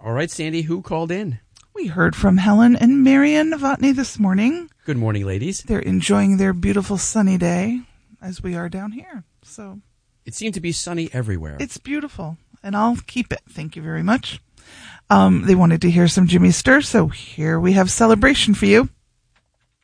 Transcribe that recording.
All right, Sandy, who called in? We heard from Helen and Marion Novotny this morning. Good morning, ladies. They're enjoying their beautiful sunny day, as we are down here. So it seemed to be sunny everywhere. It's beautiful, and I'll keep it. Thank you very much. They wanted to hear some Jimmy Sturr, so here we have Celebration for you.